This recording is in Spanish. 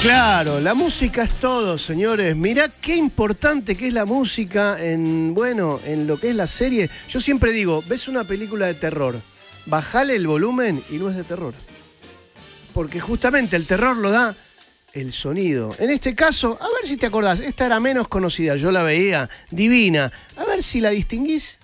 Claro, la música es todo, señores. Mirá qué importante que es la música en lo que es la serie. Yo siempre digo, ves una película de terror, bajale el volumen y no es de terror. Porque justamente el terror lo da el sonido. En este caso, a ver si te acordás, esta era menos conocida, yo la veía, divina. A ver si la distinguís.